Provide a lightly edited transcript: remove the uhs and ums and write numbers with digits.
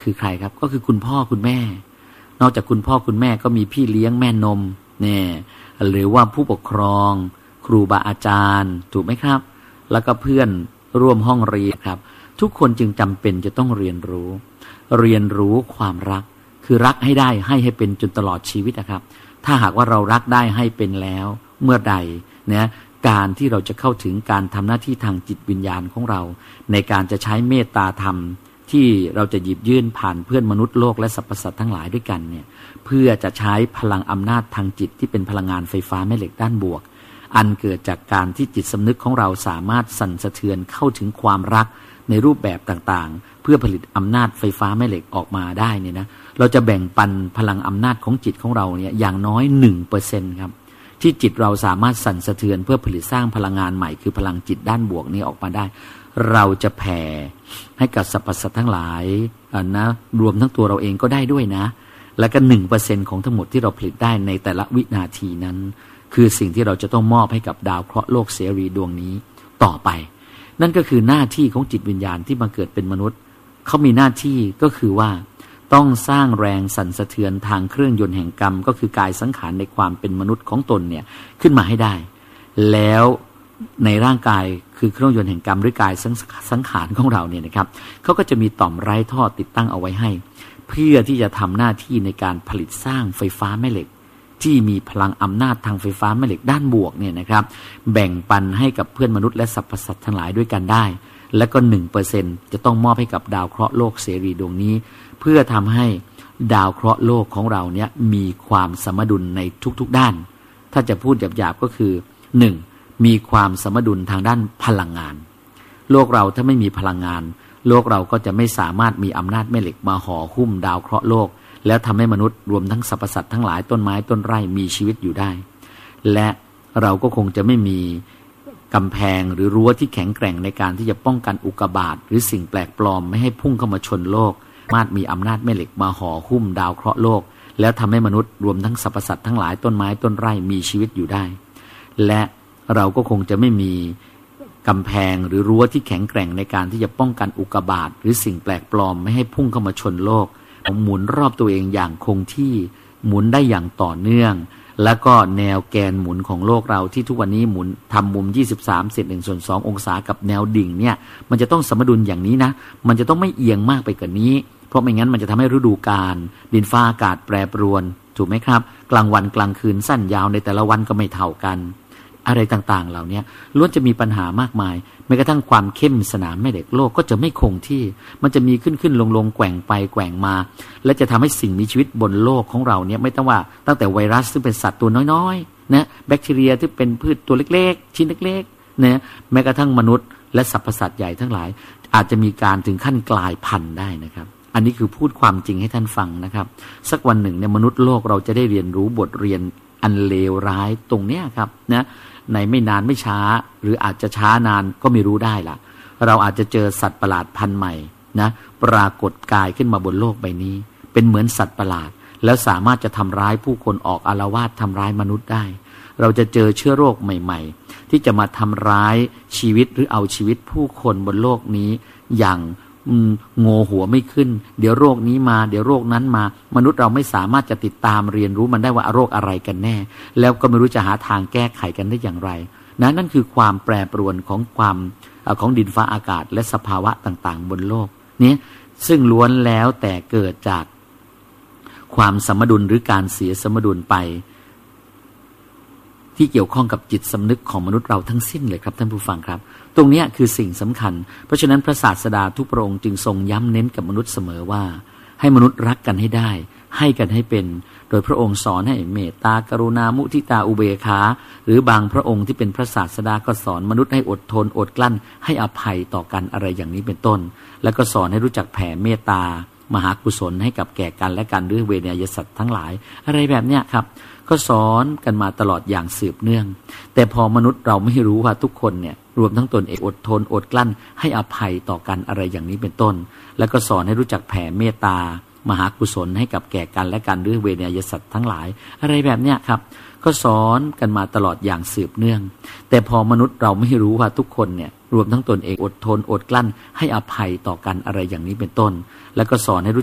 คือใครครับก็คือคุณพ่อคุณแม่นอกจากคุณพ่อคุณแม่ก็มีพี่เลี้ยงแม่นมเนี่ยหรือว่าผู้ปกครองครูบาอาจารย์ถูกไหมครับแล้วก็เพื่อนร่วมห้องเรียนครับทุกคนจึงจำเป็นจะต้องเรียนรู้ความรักคือรักให้ได้ให้เป็นจนตลอดชีวิตนะครับถ้าหากว่าเรารักได้ให้เป็นแล้วเมื่อใดนะการที่เราจะเข้าถึงการทำหน้าที่ทางจิตวิญญาณของเราในการจะใช้เมตตาธรรมที่เราจะหยิบยื่นผ่านเพื่อนมนุษย์โลกและสรรพสัตว์ทั้งหลายด้วยกันเนี่ยเพื่อจะใช้พลังอำนาจทางจิตที่เป็นพลังงานไฟฟ้าแม่เหล็กด้านบวกอันเกิดจากการที่จิตสำนึกของเราสามารถสั่นสะเทือนเข้าถึงความรักในรูปแบบต่างๆเพื่อผลิตอำนาจไฟฟ้าแม่เหล็กออกมาได้เนี่ยนะเราจะแบ่งปันพลังอำนาจของจิตของเราเนี่ยอย่างน้อย 1% ครับที่จิตเราสามารถสั่นสะเทือนเพื่อผลิตสร้างพลังงานใหม่คือพลังจิตด้านบวกนี้ออกมาได้เราจะแผ่ให้กับสรรพสัตว์ทั้งหลายนะรวมทั้งตัวเราเองก็ได้ด้วยนะและก็ 1% ของทั้งหมดที่เราผลิตได้ในแต่ละวินาทีนั้นคือสิ่งที่เราจะต้องมอบให้กับดาวเคราะห์โลกเสรีดวงนี้ต่อไปนั่นก็คือหน้าที่ของจิตวิญญาณที่มาเกิดเป็นมนุษย์เขามีหน้าที่ก็คือว่าต้องสร้างแรงสั่นสะเทือนทางเครื่องยนต์แห่งกรรมก็คือกายสังขารในความเป็นมนุษย์ของตนเนี่ยขึ้นมาให้ได้แล้วในร่างกายคือเครื่องยนต์แห่งกรรมหรือกายสังขารของเราเนี่ยนะครับเขาก็จะมีต่อมไร้ท่อติดตั้งเอาไว้ให้เพื่อที่จะทำหน้าที่ในการผลิตสร้างไฟฟ้าแม่เหล็กที่มีพลังอำนาจทางไฟฟ้าแม่เหล็กด้านบวกเนี่ยนะครับแบ่งปันให้กับเพื่อนมนุษย์และสรรพสัตว์ทั้งหลายด้วยกันได้และก็ 1% จะต้องมอบให้กับดาวเคราะห์โลกเสรีดวงนี้เพื่อทำให้ดาวเคราะห์โลกของเราเนี่ยมีความสมดุลในทุกๆด้านถ้าจะพูดหยาบๆก็คือ 1. มีความสมดุลทางด้านพลังงานโลกเราถ้าไม่มีพลังงานโลกเราก็จะไม่สามารถมีอำนาจแม่เหล็กมาห่อหุ้มดาวเคราะห์โลกแล้วทำให้มนุษย์รวมทั้งสรรพสัตว์ทั้งหลายต้นไม้ต้นไร่มีชีวิตอยู่ได้และเราก็คงจะไม่มีกำแพงหรือรั้วที่แข็งแกร่งในการที่จะป้องกันอุกกาบาตหรือสิ่งแปลกปลอมไม่ให้พุ่งเข้ามาชนโลกสามารถมีอำนาจแม่เหล็กมาห่อหุ้มดาวเคราะห์โลกแล้วทำให้มนุษย์รวมทั้งสรรพสัตว์ทั้งหลายต้นไม้ต้นไร่มีชีวิตอยู่ได้และเราก็คงจะไม่มีกำแพงหรือรั้วที่แข็งแกร่งในการที่จะป้องกันอุกกาบาตหรือสิ่งแปลกปลอมไม่ให้พุ่งเข้ามาชนโลกหมุนรอบตัวเองอย่างคงที่หมุนได้อย่างต่อเนื่องแล้วก็แนวแกนหมุนของโลกเราที่ทุกวันนี้หมุนทำมุม23/1/2 องศากับแนวดิ่งเนี่ยมันจะต้องสมดุลอย่างนี้นะมันจะต้องไม่เอียงมากไปกว่านี้เพราะไม่งั้นมันจะทำให้ฤดูกาลดินฟ้าอากาศแปรปรวนถูกไหมครับกลางวันกลางคืนสั้นยาวในแต่ละวันก็ไม่เท่ากันอะไรต่างๆเหล่านี้ล้วนจะมีปัญหามากมายแม้กระทั่งความเข้มสนามแม่เหล็กโลกก็จะไม่คงที่มันจะมีขึ้นลงแกว่งไปแกว่งมาและจะทำให้สิ่งมีชีวิตบนโลกของเราเนี่ยไม่ต้องว่าตั้งแต่ไวรัสซึ่งเป็นสัตว์ตัวน้อยๆนะแบคทีเรียที่เป็นพืชตัวเล็กๆชิ้นเล็กๆนะแม้กระทั่งมนุษย์และสรรพสัตว์ใหญ่ทั้งหลายอาจจะมีการถึงขั้นกลายพันธุ์ได้นะครับอันนี้คือพูดความจริงให้ท่านฟังนะครับสักวันหนึ่งเนี่ยมนุษย์โลกเราจะได้เรียนรู้บทเรียนอันเลวร้ายตรงเนี้ยครับนะในไม่นานไม่ช้าหรืออาจจะช้านานก็ไม่รู้ได้ล่ะเราอาจจะเจอสัตว์ประหลาดพันธุ์ใหม่นะปรากฏกายขึ้นมาบนโลกใบนี้เป็นเหมือนสัตว์ประหลาดแล้วสามารถจะทำร้ายผู้คนออกอาละวาดทำร้ายมนุษย์ได้เราจะเจอเชื้อโรคใหม่ๆที่จะมาทำร้ายชีวิตหรือเอาชีวิตผู้คนบนโลกนี้อย่างโง่หัวไม่ขึ้นเดี๋ยวโรคนี้มาเดี๋ยวโรคนั้นมามนุษย์เราไม่สามารถจะติดตามเรียนรู้มันได้ว่าโรคอะไรกันแน่แล้วก็ไม่รู้จะหาทางแก้ไขกันได้อย่างไรนั่นคือความแปรปรวนของของดินฟ้าอากาศและสภาวะต่างๆบนโลกนี้ซึ่งล้วนแล้วแต่เกิดจากความสมดุลหรือการเสียสมดุลไปที่เกี่ยวข้องกับจิตสำนึกของมนุษย์เราทั้งสิ้นเลยครับท่านผู้ฟังครับตรงนี้คือสิ่งสำคัญเพราะฉะนั้นพระศาสดาทุกพระองค์จึงทรงย้ำเน้นกับมนุษย์เสมอว่าให้มนุษย์รักกันให้ได้ให้กันให้เป็นโดยพระองค์สอนให้เมตตากรุณามุทิตาอุเบกขาหรือบางพระองค์ที่เป็นพระศาสดาก็สอนมนุษย์ให้อดทนอดกลั้นให้อภัยต่อกันอะไรอย่างนี้เป็นต้นแล้วก็สอนให้รู้จักแผ่เมตตามหากุศลให้กับแก่กันและกันด้วยเวไนยสัตว์ทั้งหลายอะไรแบบเนี้ยครับก็สอนกันมาตลอดอย่างสืบเนื่องแต่พอมนุษย์เราไม่รู้ว่าทุกคนเนี่ยรวมทั้งตนเองอดทนอดกลั้นให้อภัยต่อกันอะไรอย่างนี้เป็นต้นแล้วก็สอนให้รู้จักแผ่เมตตามหากุศลให้กับแก่กันและกันด้วยเวไนยสัตว์ทั้งหลายอะไรแบบเนี้ยครับก็สอนกันมาตลอดอย่างสืบเนื่องแต่พอมนุษย์เราไม่รู้ว่าทุกคนเนี่ยรวมทั้งตนเองอดทนอดกลั้นให้อภัยต่อกันอะไรอย่างนี้เป็นต้นแล้วก็สอนให้